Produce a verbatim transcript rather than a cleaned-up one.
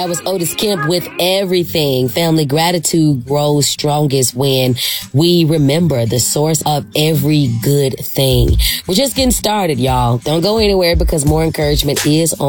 That was Otis Kemp with Everything. Family, gratitude grows strongest when we remember the source of every good thing. We're just getting started, y'all. Don't go anywhere because more encouragement is on